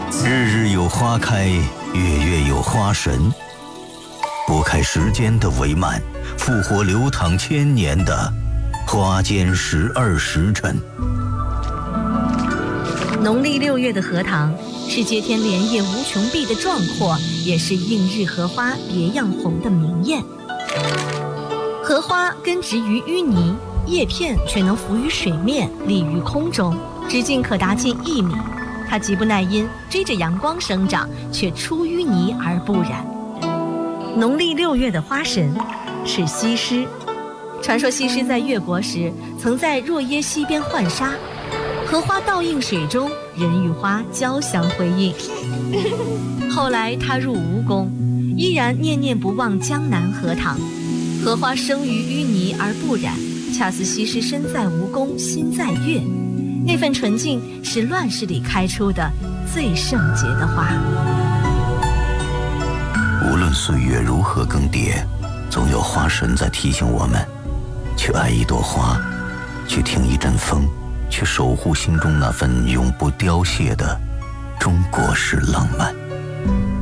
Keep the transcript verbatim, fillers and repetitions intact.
日日有花开，月月有花神，拨开时间的帷幔，复活流淌千年的花间十二时辰。 农历六月的荷塘是接天莲叶无穷碧的壮阔，也是映日荷花别样红的明艳。荷花根植于淤泥，叶片却能浮于水面，立于空中，直径可达近一米。它极不耐阴，追着阳光生长，却出淤泥而不染。农历六月的花神是西施。传说西施在越国时，曾在若耶溪边浣纱，荷花倒映水中，人与花交相辉映。后来她入吴宫，依然念念不忘江南荷塘。荷花生于淤泥而不染，恰似西施身在吴宫，心在月。那份纯净是乱世里开出的最圣洁的花。 无论岁月如何更迭，总有花神在提醒我们，去爱一朵花，去听一阵风，去守护心中那份永不凋谢的中国式浪漫。